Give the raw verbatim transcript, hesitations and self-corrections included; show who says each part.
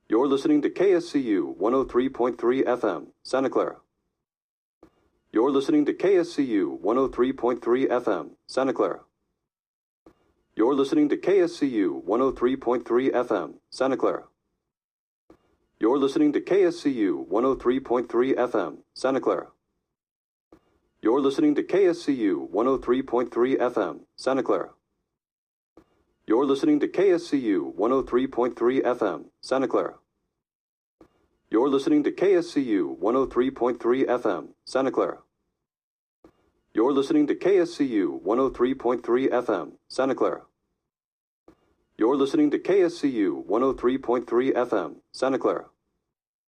Speaker 1: You're listening to K S C U one oh three point three F M, Santa Clara. You're listening to K S C U one oh three point three F M, Santa Clara. You're listening to K S C U one oh three point three F M, Santa Clara. You're listening to K S C U one oh three point three F M, Santa Clara. You're listening to K S C U one oh three point three F M, Santa Clara. You're listening to K S C U one oh three point three F M, Santa Clara. You're listening to K S C U one oh three point three F M, Santa Clara. You're listening to K S C U one oh three point three F M, Santa Clara. You're listening to K S C U one oh three point three F M, Santa Clara.